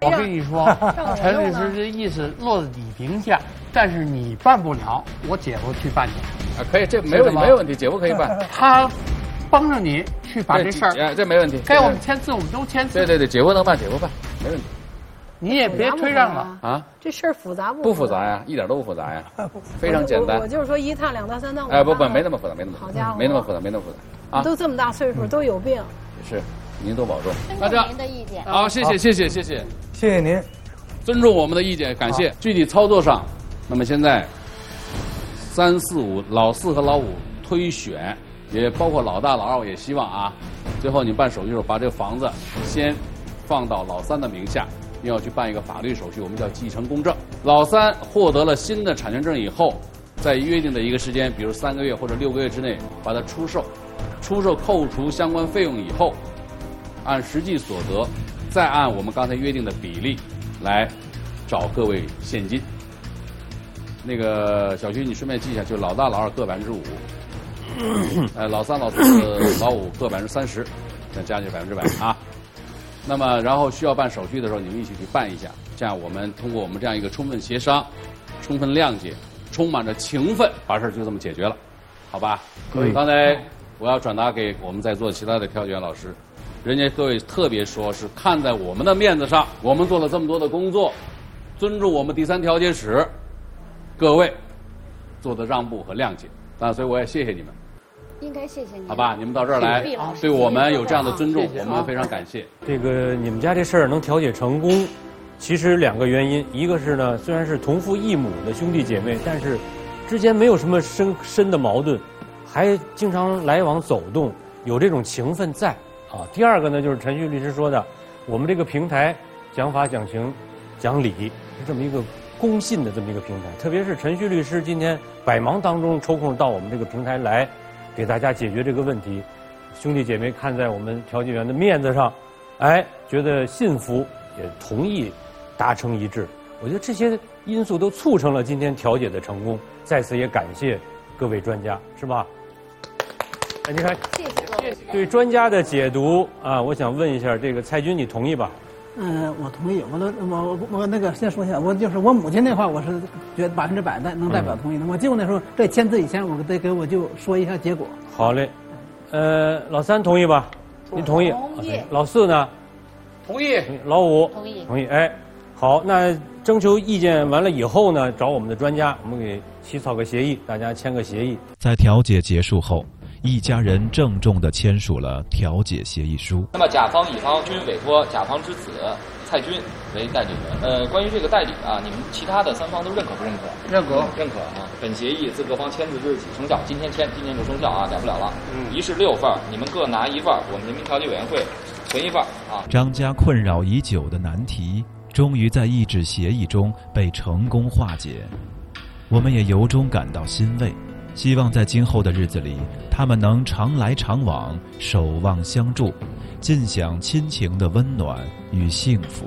我跟你说，陈律师的意思落在你名下，但是你办不了，我姐夫去办去。 啊，可以，这没问题，没问题，姐夫可以办。 他帮着你去把这事儿， 这没问题。 该我们签字我们都签字。 对，姐夫能办，姐夫办，没问题。 你也别推让了啊！这事儿复杂不复杂呀？一点都不复杂呀，非常简单。 我就是说1趟2趟3趟5趟。 哎，不，没那么复杂，没那么好家伙， 没那么复杂，没那么复杂。啊， 都这么大岁数，都有病。 是，您多保重。 尊重您的意见。 好，谢谢您， 尊重我们的意见，感谢。具体操作上，那么现在3、4、5老4和老5推选，也包括老大、老2，我也希望啊，最后你办手续的时候把这个房子先放到老3的名下。要去办一个法律手续，我们叫继承公证。老3获得了新的产权证以后，在约定的一个时间，比如3个月或者6个月之内，把它出售，扣除相关费用以后，按实际所得，再按我们刚才约定的比例来找各位现金。那个小徐，你顺便记一下，就老大、老2各5%，老3、老4、老5各30%，再加起100%啊。那么，然后需要办手续的时候，你们一起去办一下。这样，我们通过我们这样一个充分协商、充分谅解、充满着情分，把事儿就这么解决了，好吧？ 可以。 刚才我要转达给我们在座其他的调解员老师，人家各位特别说是看在我们的面子上，我们做了这么多的工作，尊重我们第3调解室各位做的让步和谅解。所以我也谢谢你们。 应该谢谢你， 好吧？你们到这儿来，对我们有这样的尊重，我们非常感谢。 这个你们家这事儿能调解成功，其实2个原因，一个是呢，虽然是同父异母的兄弟姐妹，但是之间没有什么深的矛盾，还经常来往走动，有这种情分在啊。第二个呢，就是陈旭律师说的，我们这个平台讲法讲情讲理，是这么一个公信的这么一个平台。特别是陈旭律师今天百忙当中抽空到我们这个平台来，给大家解决这个问题，兄弟姐妹看在我们调解员的面子上，觉得信服，也同意达成一致。我觉得这些因素都促成了今天调解的成功。在此也感谢各位专家，是吧？你看， 谢谢。 对专家的解读啊，我想问一下，这个蔡军，你同意吧？ 我同意。我那个先说一下，我就是我母亲那话，我是觉得100%的能代表同意的。我舅那时候在签字以前，我得给我舅说一下结果。 好嘞，老3同意吧？您同意？ 同意。 老4呢？ 同意。 老5 同意。 同意。好，那征求意见完了以后呢，找我们的专家，我们给起草个协议，大家签个协议。 在调解结束后，一家人郑重地签署了调解协议书。 那么甲方乙方均委托甲方之子蔡军为代理人。关于这个代理啊，你们其他的3方都认可不认可？认可啊。本协议自各方签字之日起生效，今天签，今天就生效啊，改不了了。一式6份，你们各拿1份，我们人民调解委员会存1份啊。 张家困扰已久的难题，终于在一纸协议中被成功化解，我们也由衷感到欣慰。希望在今后的日子里，他们能常来常往，守望相助，尽享亲情的温暖与幸福。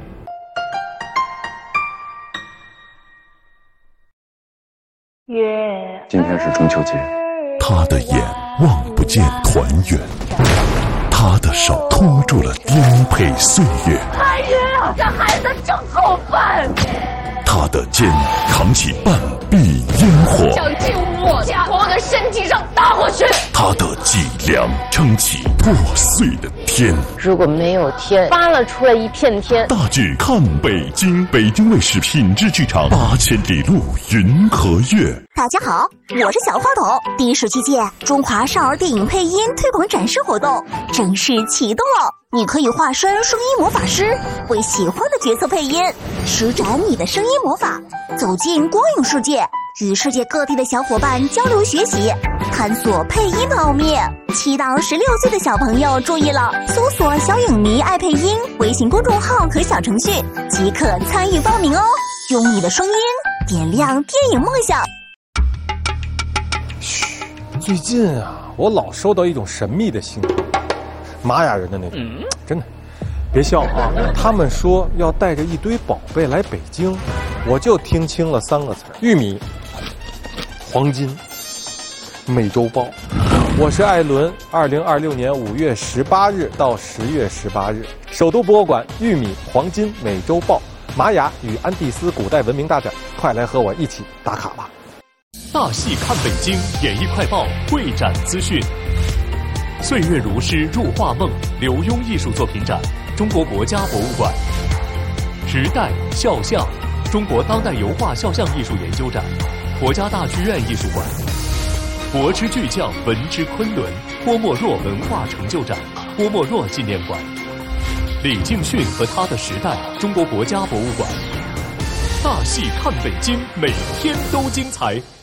今天是中秋节， 他的眼望不见团圆，他的手拖住了颠沛岁月。 哎呀，这孩子真够笨！ 他的肩扛起半壁烟火， 想进我家，往我的身体上打过去。 他的脊梁撑起破碎的天。 如果没有天，扒拉出来一片天。 大剧看北京，北京卫视品质剧场8000里路云和月。 大家好，我是小花筒。第17届中华少儿电影配音推广展示活动正式启动了。你可以化身声音魔法师，为喜欢的角色配音，施展你的声音魔法，走进光影世界，与世界各地的小伙伴交流学习，探索配音的奥秘。7到16岁的小朋友注意了，搜索小影迷爱配音微信公众号和小程序即可参与报名哦。用你的声音点亮电影梦想。 嘘，最近啊，我老收到一种神秘的信息，玛雅人的那种，真的，别笑啊！他们说要带着一堆宝贝来北京，我就听清了3个词：玉米、黄金、美洲豹。 我是艾伦。2026年5月18日到10月18日，首都博物馆玉米黄金美洲豹玛雅与安第斯古代文明大展，快来和我一起打卡吧！ 大戏看北京，演艺快报会展资讯。岁月如诗入画梦，刘墉艺术作品展，中国国家博物馆。时代肖像，中国当代油画肖像艺术研究展，国家大剧院艺术馆。博之巨匠，文之昆仑，郭沫若文化成就展，郭沫若纪念馆。李敬训和他的时代，中国国家博物馆。大戏看北京，每天都精彩。